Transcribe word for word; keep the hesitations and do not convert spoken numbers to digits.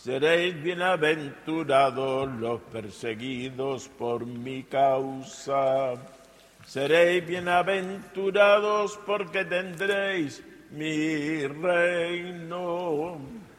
Seréis bienaventurados los perseguidos por mi causa. Seréis bienaventurados porque tendréis mi reino.